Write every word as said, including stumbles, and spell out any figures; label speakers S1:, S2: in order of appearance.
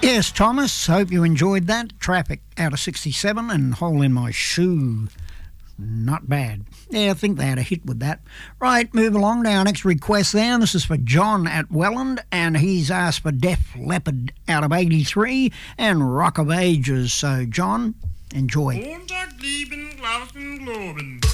S1: Yes, Thomas, hope you enjoyed that. Traffic out of sixty-seven and Hole in My Shoe. Not bad. Yeah, I think they had a hit with that. Right, move along to our next request there. This is for John at Welland, and he's asked for Def Leppard out of eighty-three and Rock of Ages. So, John, enjoy.